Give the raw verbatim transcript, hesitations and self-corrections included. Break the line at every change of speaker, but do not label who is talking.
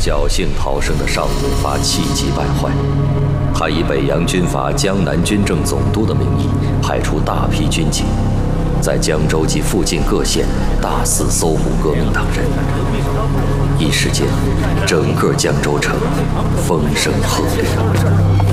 侥幸逃生的尚武发气急败坏，他以北洋军阀江南军政总督的名义，派出大批军警，在江州及附近各县大肆搜捕革命党人。一时间，整个江州城风声鹤唳。